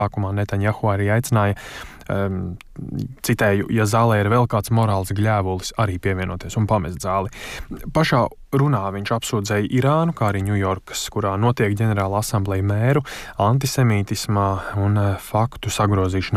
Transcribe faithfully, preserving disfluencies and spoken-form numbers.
sākumā Netanjahu arī aicināja, um, citēju, ja zālē ir vēl kāds morāls gļēvulis, arī pievienoties un pamest zāli. Pašā runā viņš apsūdzēja Irānu, kā arī Ņujorkas, kurā notiek ģenerāla asambleja mēru, antisemītismā un faktu sagrozīšanā